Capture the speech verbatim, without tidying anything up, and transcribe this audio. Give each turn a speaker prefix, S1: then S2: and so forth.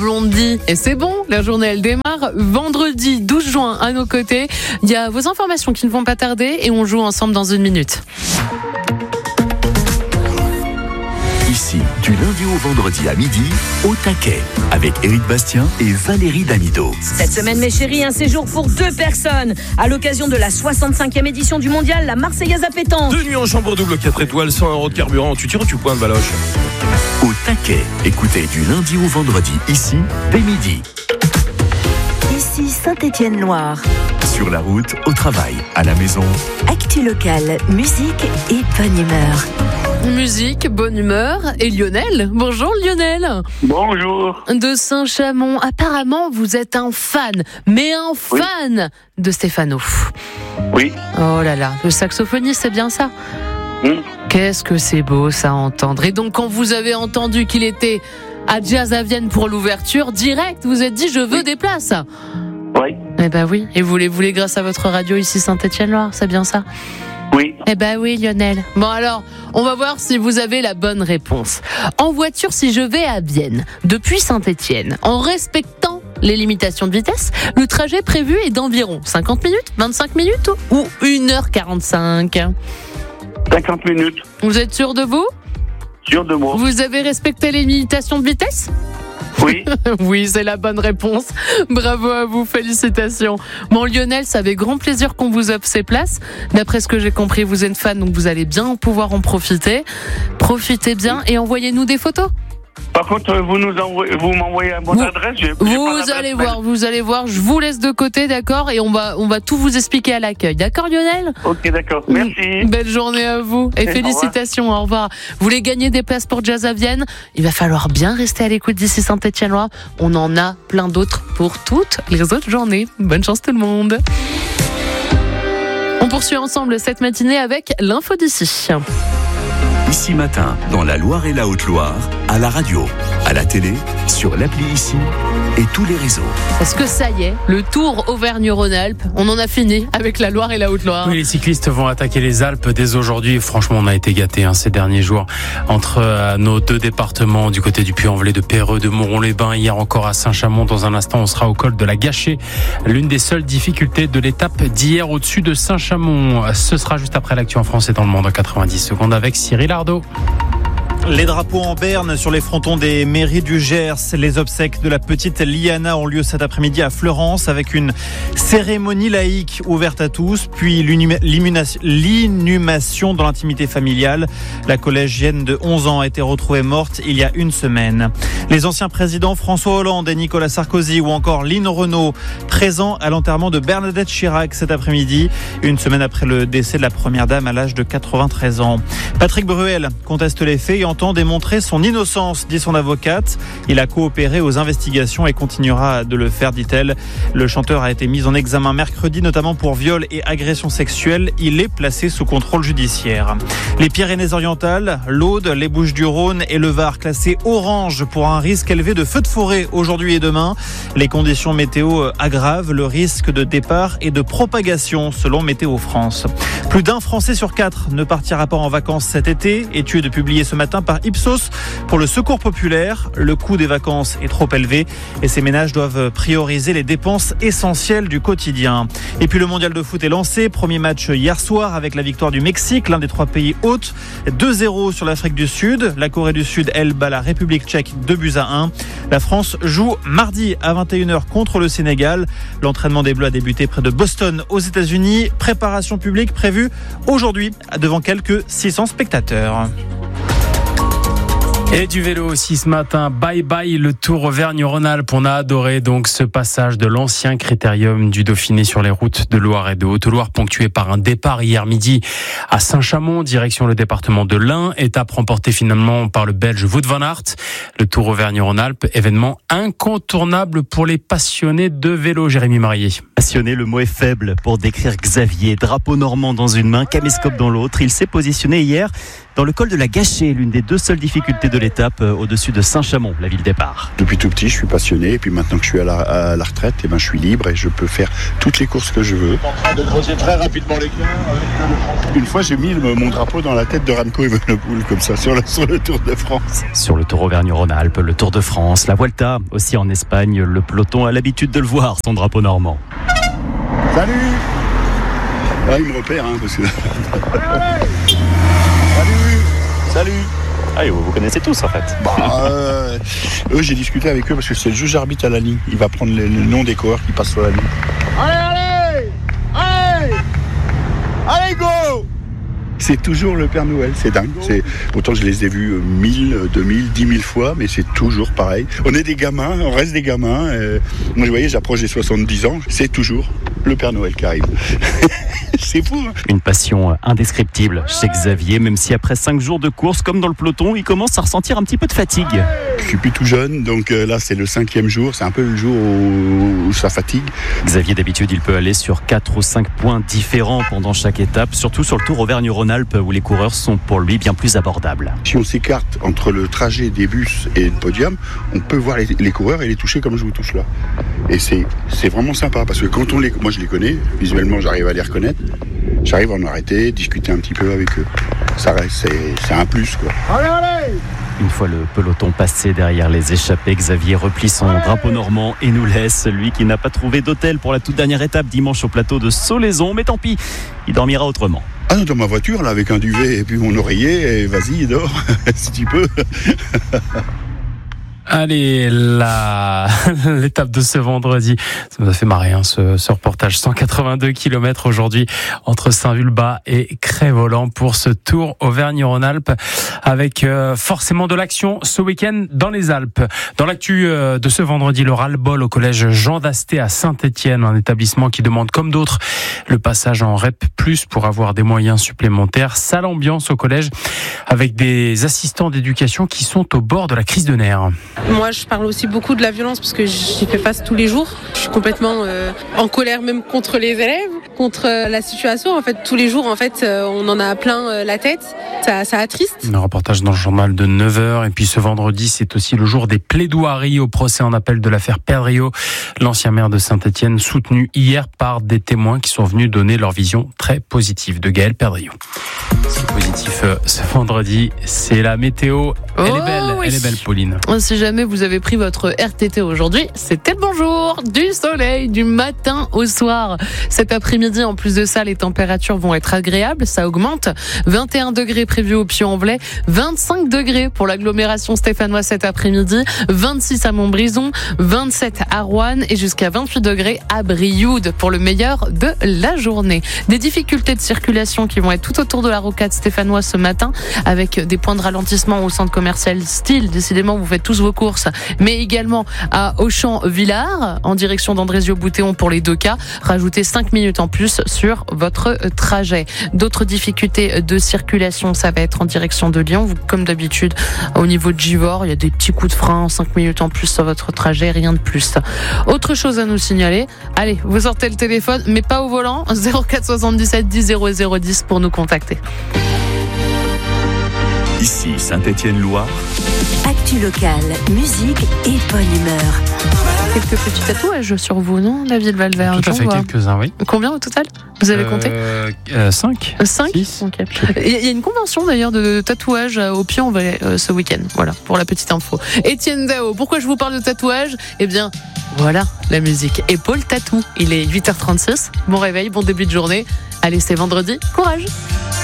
S1: Blondie. Et c'est bon, la journée elle démarre vendredi douze juin à nos côtés. Il y a vos informations qui ne vont pas tarder et on joue ensemble dans une minute.
S2: Ici, du lundi au vendredi à midi, au taquet, avec Éric Bastien et Valérie Damido.
S3: Cette semaine, mes chéris, un séjour pour deux personnes. À l'occasion de la soixante-cinquième édition du mondial, la Marseillaise à pétanque.
S4: Deux nuits en chambre double, quatre étoiles, cent euros de carburant. Tu tires ou tu pointes, Baloche?
S2: Au taquet, écoutez du lundi au vendredi, ici, dès midi.
S5: Ici Saint-Étienne-Loire.
S2: Sur la route, au travail, à la maison.
S5: Actu locale, musique et bonne humeur.
S1: Musique, bonne humeur et Lionel. Bonjour Lionel.
S6: Bonjour.
S1: De Saint-Chamond. Apparemment, vous êtes un fan, mais un fan oui. de Stéphano.
S6: Oui.
S1: Oh là là, le saxophoniste, c'est bien ça?
S6: Oui.
S1: Qu'est-ce que c'est beau ça à entendre. Et donc, quand vous avez entendu qu'il était à Jazz à Vienne pour l'ouverture, direct, vous êtes dit, je veux oui. des places.
S6: Oui.
S1: Eh ben oui. Et vous les voulez grâce à votre radio ici Saint-Étienne-Loire, c'est bien ça?
S6: Oui.
S1: Eh ben oui, Lionel. Bon alors, on va voir si vous avez la bonne réponse. En voiture, si je vais à Vienne, depuis Saint-Étienne, en respectant les limitations de vitesse, le trajet prévu est d'environ cinquante minutes, vingt-cinq minutes ou une heure quarante-cinq?
S6: cinquante minutes.
S1: Vous êtes sûr de vous?
S6: Sûr de moi.
S1: Vous avez respecté les limitations de vitesse?
S6: Oui.
S1: Oui, c'est la bonne réponse. Bravo à vous, félicitations. Bon, Lionel, ça avait grand plaisir qu'on vous offre ces places. D'après ce que j'ai compris, vous êtes fan, donc vous allez bien pouvoir en profiter. Profitez bien et envoyez-nous des photos.
S6: Par contre, vous nous envoyez, vous m'envoyez à mon
S1: vous,
S6: adresse. J'ai,
S1: vous
S6: j'ai
S1: allez
S6: mail.
S1: voir, vous allez voir. Je vous laisse de côté, d'accord, et on va, on va tout vous expliquer à l'accueil, d'accord, Lionel?
S6: Ok, d'accord. Merci.
S1: Belle journée à vous et, et félicitations. Au revoir. Au revoir. Vous voulez gagner des places pour Jazz à Vienne? Il va falloir bien rester à l'écoute d'ici Saint-Étienne-Loire. On en a plein d'autres pour toutes les autres journées. Bonne chance tout le monde. On poursuit ensemble cette matinée avec l'info d'ici.
S2: Ici matin, dans la Loire et la Haute-Loire, à la radio, à la télé, sur l'appli Ici et tous les réseaux.
S1: Est-ce que ça y est, le Tour Auvergne-Rhône-Alpes, on en a fini avec la Loire et la Haute-Loire?
S7: Oui, les cyclistes vont attaquer les Alpes dès aujourd'hui. Franchement, on a été gâtés hein, ces derniers jours entre euh, nos deux départements, du côté du Puy-en-Velay, de Péreux, de Moron-les-Bains, hier encore à Saint-Chamond. Dans un instant, on sera au col de la Gâchée, l'une des seules difficultés de l'étape d'hier au-dessus de Saint-Chamond. Ce sera juste après l'actu en France et dans le monde en quatre-vingt-dix secondes avec Cyril Ardo.
S8: Les drapeaux en berne sur les frontons des mairies du Gers. Les obsèques de la petite Liana ont lieu cet après-midi à Fleurance avec une cérémonie laïque ouverte à tous, puis l'inhumation dans l'intimité familiale. La collégienne de onze ans a été retrouvée morte il y a une semaine. Les anciens présidents François Hollande et Nicolas Sarkozy ou encore Lynn Renault présents à l'enterrement de Bernadette Chirac cet après-midi, une semaine après le décès de la première dame à l'âge de quatre-vingt-treize ans. Patrick Bruel conteste les faits et entend démontrer son innocence, dit son avocate. Il a coopéré aux investigations et continuera de le faire, dit-elle. Le chanteur a été mis en examen mercredi, notamment pour viol et agression sexuelle. Il est placé sous contrôle judiciaire. Les Pyrénées-Orientales, l'Aude, les Bouches-du-Rhône et le Var classés orange pour un risque élevé de feux de forêt aujourd'hui et demain. Les conditions météo aggravent le risque de départ et de propagation selon Météo France. Plus d'un Français sur quatre ne partira pas en vacances cet été. Étude publiée ce matin par Ipsos pour le Secours populaire. Le coût des vacances est trop élevé et ces ménages doivent prioriser les dépenses essentielles du quotidien. Et puis le mondial de foot est lancé. Premier match hier soir avec la victoire du Mexique, l'un des trois pays hôtes. deux zéro sur l'Afrique du Sud. La Corée du Sud, elle, bat la République tchèque deux buts à un. La France joue mardi à vingt et une heures contre le Sénégal. L'entraînement des Bleus a débuté près de Boston aux États-Unis. Préparation publique prévue aujourd'hui devant quelques six cents spectateurs.
S7: Et du vélo aussi ce matin, bye bye le Tour Auvergne-Rhône-Alpes. On a adoré donc ce passage de l'ancien critérium du Dauphiné sur les routes de Loire et de Haute-Loire, ponctué par un départ hier midi à Saint-Chamond, direction le département de l'Ain. Étape remportée finalement par le Belge Wout van Aert. Le Tour Auvergne-Rhône-Alpes, événement incontournable pour les passionnés de vélo. Jérémy Marié.
S9: Passionné, le mot est faible pour décrire Xavier. Drapeau normand dans une main, caméscope dans l'autre. Il s'est positionné hier
S8: dans le col de la Gâchée, l'une des deux seules difficultés de l'étape au-dessus de Saint-Chamond, la ville départ.
S9: Depuis tout petit, je suis passionné et puis maintenant que je suis à la, à la retraite, eh ben, je suis libre et je peux faire toutes les courses que je veux.
S10: En train de creuser très rapidement l'écart.
S9: Une fois, j'ai mis mon drapeau dans la tête de Remco Evenepoel comme ça sur le, sur le Tour de France.
S8: Sur le Tour Auvergne-Rhône-Alpes, le Tour de France, la Vuelta, aussi en Espagne, le peloton a l'habitude de le voir, son drapeau normand.
S9: Salut. Ah, il me repère, hein, parce que... Salut. Salut.
S8: Ah, vous, vous connaissez tous en fait.
S9: Bah, euh, eux, j'ai discuté avec eux parce que c'est le juge arbitre à la ligne. Il va prendre le, le nom des coureurs qui passent sur la ligne. Allez, allez, allez, allez, go. C'est toujours le Père Noël, c'est dingue. C'est... Pourtant, je les ai vus mille, deux mille, dix mille fois, mais c'est toujours pareil. On est des gamins, on reste des gamins. Euh... Moi, vous voyez, j'approche des soixante-dix ans, c'est toujours le Père Noël qui arrive. C'est fou, hein.
S8: Une passion indescriptible chez Xavier, même si après cinq jours de course, comme dans le peloton, il commence à ressentir un petit peu de fatigue.
S9: Je suis plus tout jeune, donc euh, là, c'est le cinquième jour. C'est un peu le jour où, où ça fatigue.
S8: Xavier, d'habitude, il peut aller sur quatre ou cinq points différents pendant chaque étape, surtout sur le Tour Auvergne-Rhône-Alpes, où les coureurs sont pour lui bien plus abordables.
S9: Si on s'écarte entre le trajet des bus et le podium, on peut voir les, les coureurs et les toucher comme je vous touche là. Et c'est, c'est vraiment sympa, parce que quand on les... Moi, je les connais, visuellement, j'arrive à les reconnaître. J'arrive à en arrêter, discuter un petit peu avec eux. Ça reste, c'est, c'est un plus, quoi.
S10: Allez, allez.
S8: Une fois le peloton passé derrière les échappés, Xavier replie son drapeau normand et nous laisse, lui qui n'a pas trouvé d'hôtel pour la toute dernière étape dimanche au plateau de Solaison. Mais tant pis, il dormira autrement.
S9: Ah non, dans ma voiture, là, avec un duvet et puis mon oreiller, et vas-y, dors, si tu peux.
S7: Allez, la... l'étape de ce vendredi, ça nous a fait marrer hein, ce, ce reportage. cent quatre-vingt-deux kilomètres aujourd'hui entre Saint-Vulbas et Crest-Voland pour ce Tour Auvergne-Rhône-Alpes avec euh, forcément de l'action ce week-end dans les Alpes. Dans l'actu euh, de ce vendredi, le ras-le-bol au collège Jean d'Asté à Saint-Étienne, un établissement qui demande comme d'autres le passage en R E P plus, pour avoir des moyens supplémentaires. Sale ambiance au collège avec des assistants d'éducation qui sont au bord de la crise de nerfs.
S11: Moi, je parle aussi beaucoup de la violence parce que j'y fais face tous les jours. Je suis complètement euh, en colère même contre les élèves, contre euh, la situation. En fait, tous les jours, en fait, euh, on en a plein euh, la tête. Ça, ça attriste.
S7: Un reportage dans le journal de neuf heures. Et puis ce vendredi, c'est aussi le jour des plaidoiries au procès en appel de l'affaire Perdriau. L'ancien maire de Saint-Étienne, soutenu hier par des témoins qui sont venus donner leur vision très positive de Gaël Perdriau. Ce qui est positif euh, ce vendredi, c'est la météo. Elle
S1: oh,
S7: est belle,
S1: oui.
S7: elle est belle, Pauline.
S1: Si jamais vous avez pris votre R T T aujourd'hui, c'était le bonjour, du soleil, du matin au soir. Cet après-midi, en plus de ça, les températures vont être agréables, ça augmente. vingt et un degrés prévus au Puy-en-Velay, vingt-cinq degrés pour l'agglomération stéphanoise cet après-midi, vingt-six à Montbrison, vingt-sept à Roanne et jusqu'à vingt-huit degrés à Brioude pour le meilleur de la journée. Des difficultés de circulation qui vont être tout autour de la rocade stéphanoise ce matin, avec des points de ralentissement au centre commercial Style. Décidément, vous faites tous vos courses, mais également à Auchan-Villars, en direction d'Andrézieux-Boutéon pour les deux cas. Rajoutez cinq minutes en plus sur votre trajet. D'autres difficultés de circulation, ça va être en direction de Lyon. Vous, comme d'habitude, au niveau de Givors, il y a des petits coups de frein, cinq minutes en plus sur votre trajet, rien de plus. Autre chose à nous signaler, allez, vous sortez le téléphone, mais pas au volant, zéro quatre soixante-dix-sept dix zéro zéro dix pour nous contacter.
S2: Ici Saint-Étienne-Loire.
S5: Actu locale, musique et bonne humeur.
S1: Quelques petits tatouages sur vous, non, la ville Valverde?
S7: Tout à fait, quelques-uns, oui.
S1: Combien au total? Vous avez
S7: euh,
S1: compté
S7: euh, cinq.
S1: cinq okay. Il y a une convention d'ailleurs de tatouage au Puy-en-Velay euh, ce week-end. Voilà, pour la petite info. Étienne Dao, pourquoi je vous parle de tatouage? Eh bien, voilà, la musique. Et Paul Tatou, il est huit heures trente-six. Bon réveil, bon début de journée. Allez, c'est vendredi. Courage!